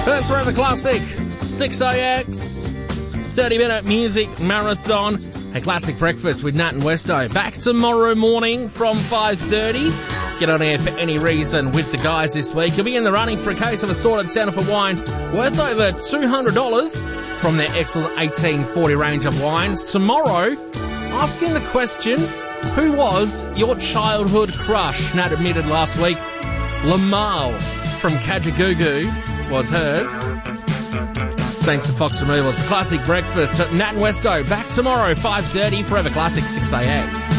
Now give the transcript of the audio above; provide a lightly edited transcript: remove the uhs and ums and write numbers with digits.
That's Forever Classic, 6AX, 30-minute music marathon, a classic breakfast with Nat and Westo. Back tomorrow morning from 5:30. Get on air for any reason with the guys this week. You'll be in the running for a case of assorted Santa Fe wine worth over $200 from their excellent 1840 range of wines. Tomorrow, asking the question, who was your childhood crush? Nat admitted last week, Lamal from Kajagoogoo was hers. Thanks to Fox Removals. The classic breakfast at Nat and Westo. Back tomorrow, 5:30, Forever Classic, 6AX.